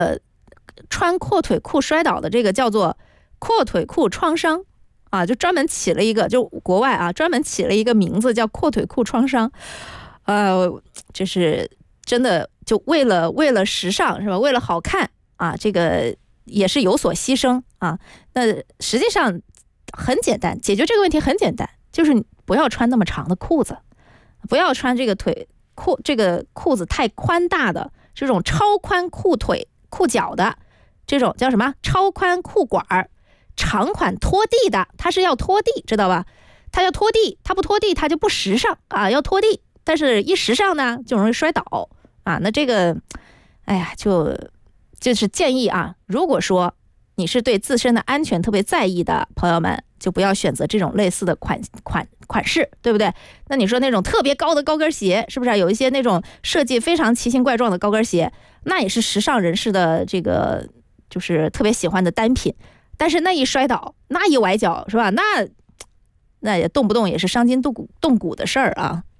穿阔腿裤摔倒的这个叫做阔腿裤创伤啊，就专门起了一个，就国外啊专门起了一个名字叫阔腿裤创伤。这是真的，就为了时尚是吧？为了好看啊，这个也是有所牺牲啊。那实际上很简单，解决这个问题很简单，就是你不要穿那么长的裤子，不要穿这个这个裤子太宽大的这种超宽裤腿裤脚的这种叫什么超宽裤管儿，长款拖地的，它是要拖地，知道吧？它要拖地，它不拖地它就不时尚啊，要拖地，但是一时尚呢就容易摔倒啊。那这个，哎呀，就是建议啊，如果说你是对自身的安全特别在意的朋友们，就不要选择这种类似的款式，对不对？那你说那种特别高的高跟鞋，是不是有一些那种设计非常奇形怪状的高跟鞋，那也是时尚人士的这个就是特别喜欢的单品。但是那一摔倒，那一崴脚是吧？那也动不动也是伤筋动骨的事儿啊。